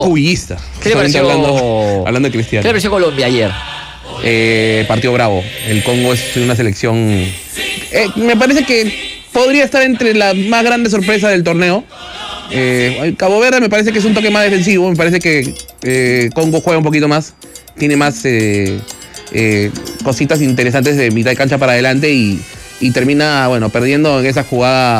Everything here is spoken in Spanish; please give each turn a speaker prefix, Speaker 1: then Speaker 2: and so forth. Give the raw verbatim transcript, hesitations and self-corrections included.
Speaker 1: Cubillista.
Speaker 2: ¿Qué le pareció,
Speaker 1: hablando, hablando de
Speaker 2: ¿Qué
Speaker 1: Cristiano.
Speaker 2: le pareció Colombia ayer?
Speaker 1: Eh, partido bravo. El Congo es una selección. Eh, me parece que podría estar entre las más grandes sorpresas del torneo. Eh, Cabo Verde me parece que es un toque más defensivo. Me parece que eh, Congo juega un poquito más. Tiene más eh, eh, cositas interesantes de mitad de cancha para adelante y, y termina, bueno, perdiendo en esa jugada.